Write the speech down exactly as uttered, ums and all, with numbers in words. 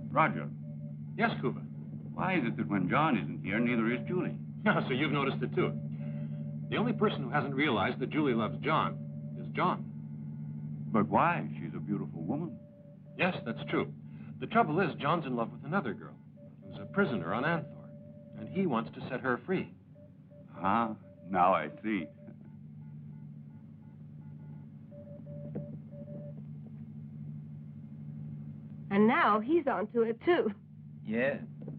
Roger, Yes, Cuba. why is it that when John isn't here, neither is Julie? Yeah, so you've noticed it too. The only person who hasn't realized that Julie loves John is John. But why? She's a beautiful woman. Yes, that's true. The trouble is, John's in love with another girl who's a prisoner on Anthor, and he wants to set her free. Ah, now I see. And now he's onto it, too. Yeah,